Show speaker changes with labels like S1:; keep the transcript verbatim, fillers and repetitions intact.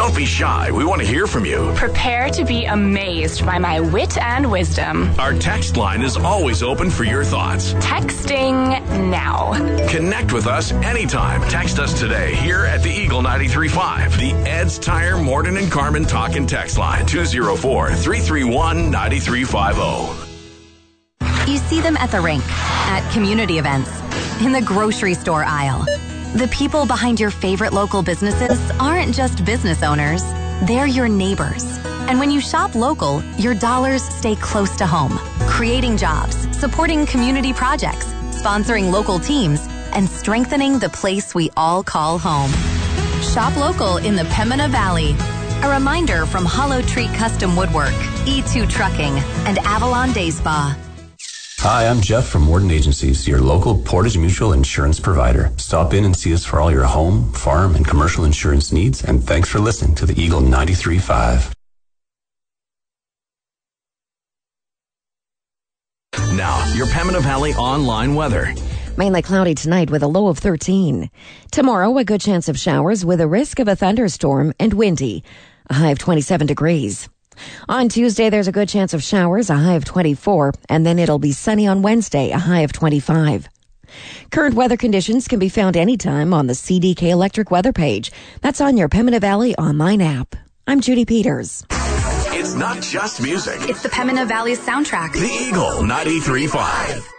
S1: Don't be shy. We want to hear from you.
S2: Prepare to be amazed by my wit and wisdom.
S1: Our text line is always open for your thoughts.
S2: Texting now.
S1: Connect with us anytime. Text us today here at the Eagle ninety-three point five. The Ed's Tire Morton and Carmen Talk and Text line. two oh four, three three one, nine three five oh.
S3: You see them at the rink, at community events, in the grocery store aisle. The people behind your favorite local businesses aren't just business owners, they're your neighbors. And when you shop local, your dollars stay close to home, creating jobs, supporting community projects, sponsoring local teams, and strengthening the place we all call home. Shop local in the Pembina Valley. A reminder from Hollow Tree Custom Woodwork, E two Trucking, and Avalon Day Spa.
S4: Hi, I'm Jeff from Warden Agencies, your local Portage Mutual insurance provider. Stop in and see us for all your home, farm, and commercial insurance needs, and thanks for listening to the Eagle ninety-three point five.
S1: Now, your Pembina Valley online weather.
S5: Mainly cloudy tonight with a low of thirteen. Tomorrow, a good chance of showers with a risk of a thunderstorm and windy. A high of twenty-seven degrees. On Tuesday, there's a good chance of showers, a high of twenty-four, and then it'll be sunny on Wednesday, a high of twenty-five. Current weather conditions can be found anytime on the C D K Electric weather page. That's on your Pembina Valley online app. I'm Judy Peters.
S1: It's not just music.
S3: It's the Pembina Valley soundtrack.
S1: The Eagle ninety-three point five.